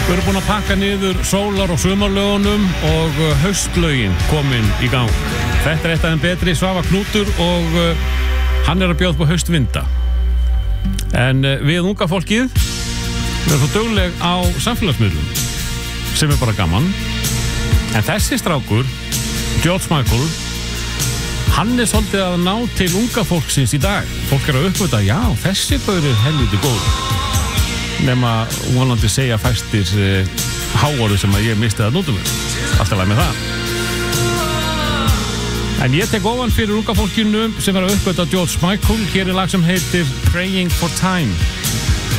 Við erum búin að pakka niður sólar- og sumarlögunum og haustlögin komin í gang. Þetta eitt af þeim betri, Svavar Knútur, og hann að bjóða upp á haustvinda. En við unga fólkið, við erum svo dugleg á samfélagsmiðlum, sem bara gaman. En þessi strákur, George Michael, hann svolítið að ná til unga fólksins í dag. Fólk að uppvita, já, þessi gaur helviti góð. Nema vonandi segja fæstir háorðu sem að ég misti það nótum við. Alltaf læg með það. En ég tek ofan fyrir unga fólkinu sem að uppvita George Michael. Hér lag sem heitir Praying for Time.